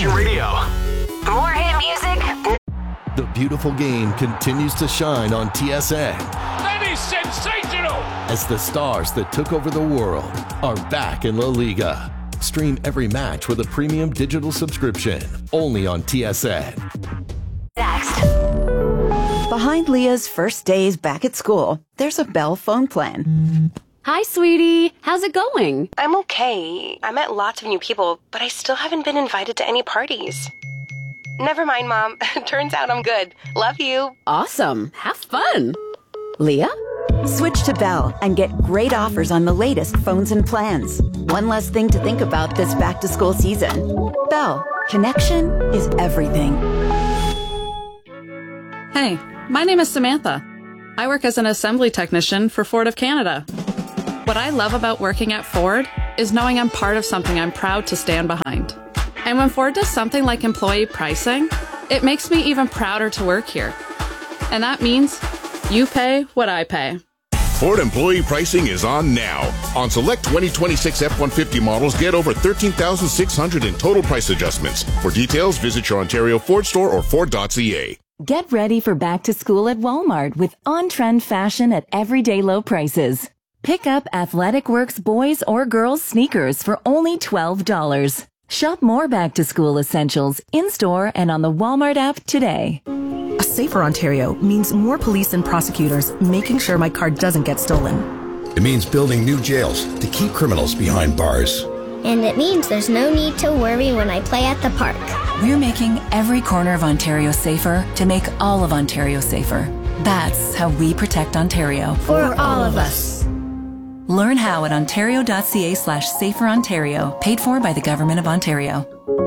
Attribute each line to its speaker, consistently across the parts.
Speaker 1: Virgin Radio.
Speaker 2: More hit music.
Speaker 3: The beautiful game continues to shine on TSN.
Speaker 4: That is sensational!
Speaker 3: As the stars that took over the world are back in La Liga. Stream every match with a premium digital subscription, only on TSN.
Speaker 2: Next.
Speaker 5: Behind Leah's first days back at school, there's a Bell phone plan.
Speaker 6: Hi, sweetie. How's it going?
Speaker 7: I'm okay. I met lots of new people, but I still haven't been invited to any parties. Never mind, Mom. Turns out I'm good. Love you.
Speaker 6: Awesome. Have fun. Leah?
Speaker 5: Switch to Bell and get great offers on the latest phones and plans. One less thing to think about this back-to-school season. Bell. Connection is everything.
Speaker 8: Hey, my name is Samantha. I work as an assembly technician for Ford of Canada. What I love about working at Ford is knowing I'm part of something I'm proud to stand behind. And when Ford does something like employee pricing, it makes me even prouder to work here. And that means you pay what I pay.
Speaker 9: Ford employee pricing is on now. On select 2026 F-150 models, get over $13,600 in total price adjustments. For details, visit your Ontario Ford store or Ford.ca.
Speaker 10: Get ready for back to school at Walmart with on-trend fashion at everyday low prices. Pick up Athletic Works boys or girls sneakers for only $12. Shop more back to school essentials in-store and on the Walmart app today.
Speaker 11: A safer Ontario means more police and prosecutors making sure my car doesn't get stolen.
Speaker 12: It means building new jails to keep criminals behind bars.
Speaker 13: And it means there's no need to worry when I play at the park.
Speaker 10: We're making every corner of Ontario safer to make all of Ontario safer. That's how we protect Ontario.
Speaker 13: For all of us.
Speaker 10: Learn how at ontario.ca/saferontario, paid for by the Government of Ontario.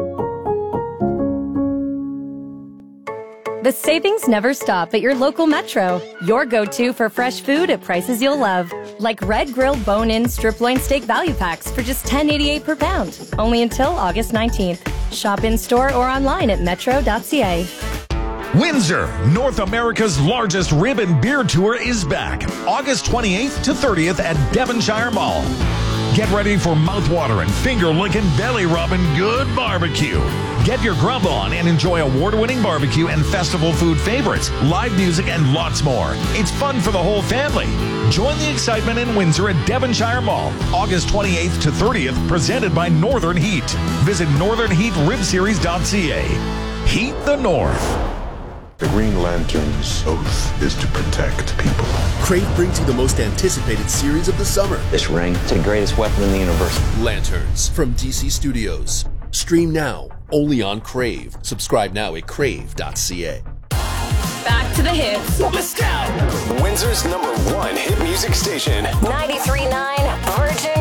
Speaker 14: The savings never stop at your local Metro. Your go-to for fresh food at prices you'll love. Like Red Grill Bone-In Strip Loin Steak Value Packs for just $10.88 per pound. Only until August 19th. Shop in-store or online at metro.ca.
Speaker 4: Windsor, North America's largest rib and beer tour is back. August 28th to 30th at Devonshire Mall. Get ready for mouthwatering, finger-licking, belly-rubbing good barbecue. Get your grub on and enjoy award-winning barbecue and festival food favorites, live music, and lots more. It's fun for the whole family. Join the excitement in Windsor at Devonshire Mall, August 28th to 30th, presented by Northern Heat. Visit northernheatribseries.ca. Heat the North.
Speaker 15: The Green Lantern's oath is to protect people.
Speaker 16: Crave brings you the most anticipated series of the summer.
Speaker 17: This ring is the greatest weapon in the universe.
Speaker 16: Lanterns from DC Studios. Stream now, only on Crave. Subscribe now at crave.ca.
Speaker 2: Back to the hits.
Speaker 1: Let's go. Windsor's #1 hit music station.
Speaker 2: 93.9 Virgin